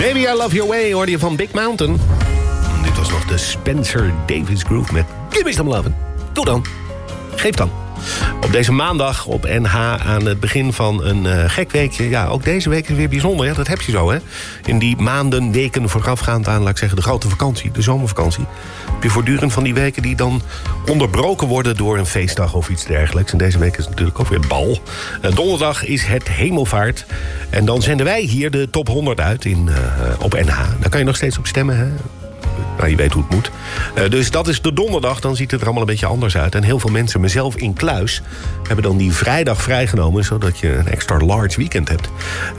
Baby, I Love Your Way hoorde je van Big Mountain. Dit was nog de Spencer Davis Groove met Give Me Some Lovin'. Doe dan. Geef dan. Op deze maandag op NH aan het begin van een gek weekje. Ja, ook deze week is weer bijzonder. Ja, dat heb je zo, hè. In die maanden, weken voorafgaand aan, laat ik zeggen, de grote vakantie, de zomervakantie, heb je voortdurend van die weken die dan onderbroken worden door een feestdag of iets dergelijks. En deze week is natuurlijk ook weer bal. Donderdag is het hemelvaart. En dan zenden wij hier de top 100 uit op NH. Daar kan je nog steeds op stemmen, hè. Nou, je weet hoe het moet. Dus dat is de donderdag, dan ziet het er allemaal een beetje anders uit. En heel veel mensen, mezelf incluis, hebben dan die vrijdag vrijgenomen, zodat je een extra large weekend hebt.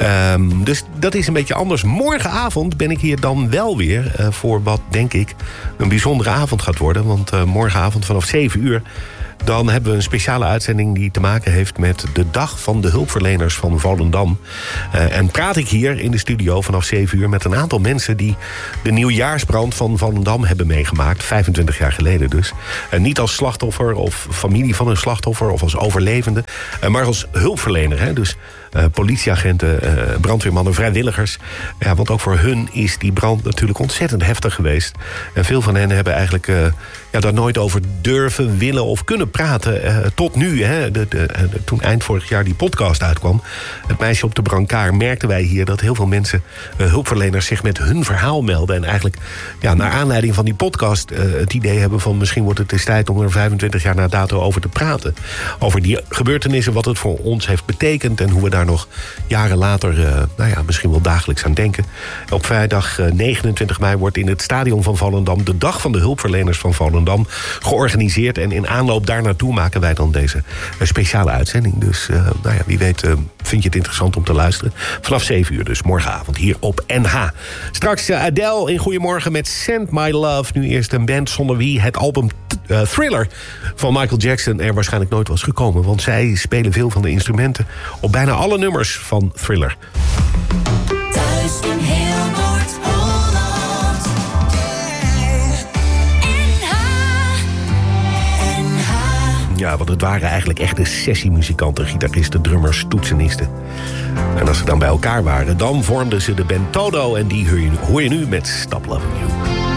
Dus dat is een beetje anders. Morgenavond ben ik hier dan wel weer voor wat, denk ik, een bijzondere avond gaat worden. Want morgenavond vanaf 7 uur... dan hebben we een speciale uitzending die te maken heeft met de Dag van de Hulpverleners van Volendam. En praat ik hier in de studio vanaf 7 uur met een aantal mensen die de nieuwjaarsbrand van Volendam hebben meegemaakt. 25 jaar geleden dus. Niet als slachtoffer of familie van een slachtoffer of als overlevende, maar als hulpverlener. Hè? Dus politieagenten, brandweermannen, vrijwilligers. Ja, want ook voor hun is die brand natuurlijk ontzettend heftig geweest. En veel van hen hebben eigenlijk daar nooit over durven, willen of kunnen praten. Tot nu, hè, toen eind vorig jaar die podcast uitkwam, Het meisje op de brancard, merkten wij hier dat heel veel mensen, hulpverleners, zich met hun verhaal melden. En eigenlijk, naar aanleiding van die podcast, het idee hebben van misschien wordt het eens tijd om er 25 jaar na dato over te praten. Over die gebeurtenissen, wat het voor ons heeft betekend en hoe we daar nog jaren later misschien wel dagelijks aan denken. Op vrijdag 29 mei wordt in het stadion van Volendam de Dag van de Hulpverleners van Volendam georganiseerd. En in aanloop daar naartoe maken wij dan deze speciale uitzending. Dus wie weet vind je het interessant om te luisteren. Vanaf 7 uur dus morgenavond hier op NH. Straks Adele in Goedemorgen met Send My Love. Nu eerst een band zonder wie het album Thriller van Michael Jackson er waarschijnlijk nooit was gekomen. Want zij spelen veel van de instrumenten op bijna alle nummers van Thriller. Thuis in heel Noord-Holland. NH. Ja, want het waren eigenlijk echte sessiemuzikanten, gitaristen, drummers, toetsenisten. En als ze dan bij elkaar waren, dan vormden ze de band Toto. En die hoor je nu met Stop Loving You.